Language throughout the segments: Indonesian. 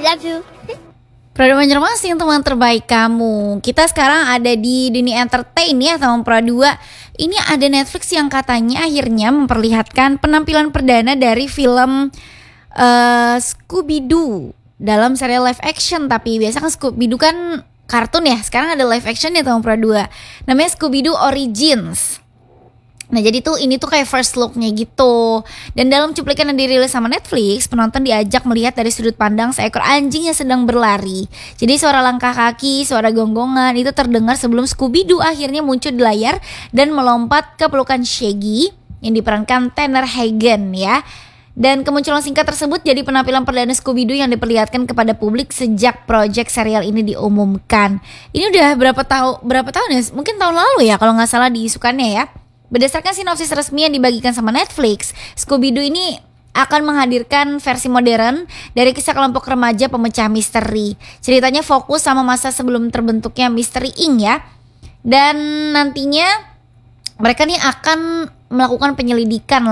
love you. Produk Banjarmasin, teman terbaik kamu. Kita sekarang ada di dunia entertain ya, teman Pro 2. Ini ada Netflix yang katanya akhirnya memperlihatkan penampilan perdana dari film Scooby-Doo dalam serial live action. Tapi biasa kan Scooby-Doo kan kartun ya, sekarang ada live action ya teman Pro 2. Namanya Scooby-Doo Origins. Nah jadi ini tuh kayak first look-nya gitu. Dan dalam cuplikan yang dirilis sama Netflix, penonton diajak melihat dari sudut pandang seekor anjing yang sedang berlari. Jadi suara langkah kaki, suara gonggongan itu terdengar sebelum Scooby-Doo akhirnya muncul di layar dan melompat ke pelukan Shaggy yang diperankan Tanner Hagen ya. Dan kemunculan singkat tersebut jadi penampilan perdana Scooby-Doo yang diperlihatkan kepada publik sejak proyek serial ini diumumkan. Ini udah berapa tahun ya? Mungkin tahun lalu ya kalau nggak salah diisukannya ya. Berdasarkan sinopsis resmi yang dibagikan sama Netflix, Scooby-Doo ini akan menghadirkan versi modern dari kisah kelompok remaja pemecah misteri. Ceritanya fokus sama masa sebelum terbentuknya Mystery Inc. ya. Dan nantinya mereka nih akan melakukan penyelidikan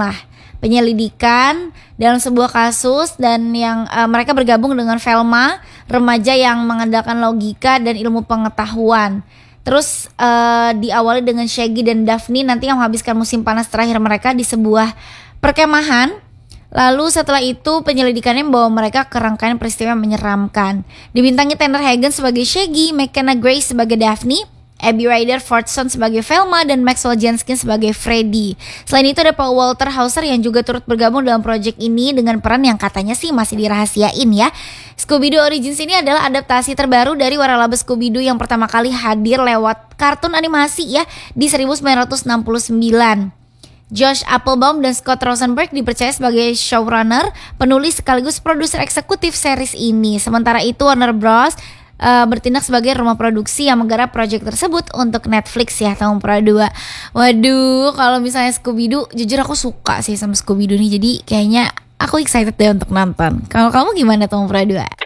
dalam sebuah kasus, dan yang mereka bergabung dengan Velma, remaja yang mengandalkan logika dan ilmu pengetahuan. Terus diawali dengan Shaggy dan Daphne nanti yang menghabiskan musim panas terakhir mereka di sebuah perkemahan. Lalu setelah itu penyelidikannya membawa mereka ke rangkaian peristiwa yang menyeramkan. Dibintangi Tanner Hagen sebagai Shaggy, McKenna Grace sebagai Daphne, Abby Ryder Fortson sebagai Velma, dan Maxwell Jenkins sebagai Freddy. Selain itu ada Paul Walter Hauser yang juga turut bergabung dalam proyek ini dengan peran yang katanya sih masih dirahasiain ya. Scooby-Doo Origins ini adalah adaptasi terbaru dari waralaba Scooby-Doo yang pertama kali hadir lewat kartun animasi ya di 1969. Josh Applebaum dan Scott Rosenberg dipercaya sebagai showrunner, penulis sekaligus produser eksekutif series ini. Sementara itu Warner Bros bertindak sebagai rumah produksi yang menggarap proyek tersebut untuk Netflix ya tahun Pro 2. Waduh, kalau misalnya Scooby-Doo, jujur aku suka sih sama Scooby-Doo nih, jadi kayaknya aku excited deh untuk nonton. Kalau kamu gimana tahun Pro 2?